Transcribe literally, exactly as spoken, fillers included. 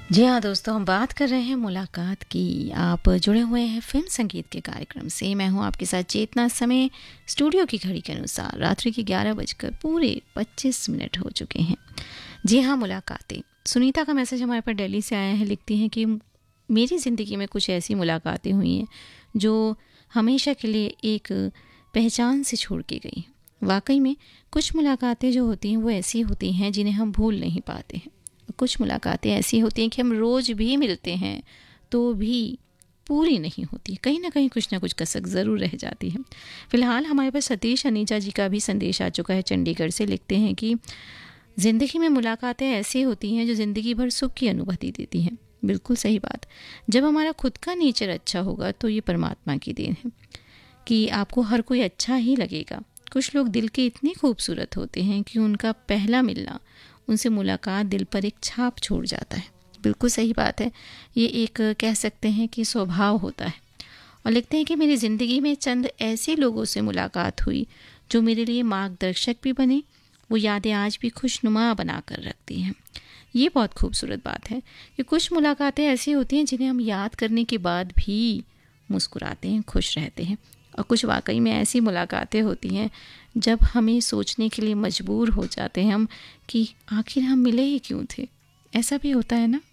जी हाँ दोस्तों, हम बात कर रहे हैं मुलाकात की। आप जुड़े हुए हैं फिल्म संगीत के कार्यक्रम से। मैं हूँ आपके साथ चेतना। समय स्टूडियो की घड़ी के अनुसार रात्रि के ग्यारह बजकर पूरे पच्चीस मिनट हो चुके हैं। जी हाँ, मुलाकातें। सुनीता का मैसेज हमारे पास दिल्ली से आया है। लिखती हैं कि मेरी ज़िंदगी में कुछ ऐसी मुलाकातें हुई हैं जो हमेशा के लिए एक पहचान से छोड़ के गई। वाकई में कुछ मुलाकातें जो होती हैं वो ऐसी होती हैं जिन्हें हम भूल नहीं पाते हैं। कुछ मुलाकातें ऐसी होती हैं कि हम रोज़ भी मिलते हैं तो भी पूरी नहीं होती, कहीं ना कहीं कुछ ना कुछ कसक ज़रूर रह जाती है। फ़िलहाल हमारे पास सतीश अनीजा जी का भी संदेश आ चुका है चंडीगढ़ से। लिखते हैं कि ज़िंदगी में मुलाकातें ऐसी होती हैं जो ज़िंदगी भर सुख की अनुभूति देती हैं। बिल्कुल सही बात। जब हमारा खुद का नेचर अच्छा होगा तो ये परमात्मा की देन है कि आपको हर कोई अच्छा ही लगेगा। कुछ लोग दिल के इतने खूबसूरत होते हैं कि उनका पहला मिलना, उनसे मुलाकात दिल पर एक छाप छोड़ जाता है। बिल्कुल सही बात है। ये एक कह सकते हैं कि स्वभाव होता है। और लिखते हैं कि मेरी ज़िंदगी में चंद ऐसे लोगों से मुलाकात हुई जो मेरे लिए मार्गदर्शक भी बने। वो यादें आज भी खुशनुमा बना कर रखती हैं। ये बहुत खूबसूरत बात है कि कुछ मुलाकातें ऐसी होती हैं जिन्हें हम याद करने के बाद भी मुस्कुराते हैं, खुश रहते हैं। और कुछ वाकई में ऐसी मुलाकातें होती हैं जब हमें सोचने के लिए मजबूर हो जाते हैं हम कि आखिर हम मिले ही क्यों थे। ऐसा भी होता है ना।